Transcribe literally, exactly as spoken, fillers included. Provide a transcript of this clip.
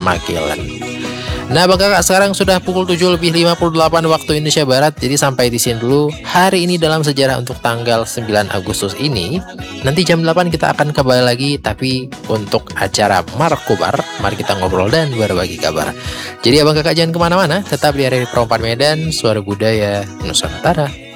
Magellan. Nah Bang Kakak, sekarang sudah pukul tujuh lebih lima puluh delapan waktu Indonesia Barat. Jadi sampai di sini dulu hari ini dalam sejarah untuk tanggal sembilan Agustus ini. Nanti jam delapan kita akan kembali lagi, tapi untuk acara Markobar. Mari kita ngobrol dan berbagi kabar. Jadi Abang Kakak jangan kemana-mana, tetap di R R I Pro empat Medan, Suara Budaya Nusantara.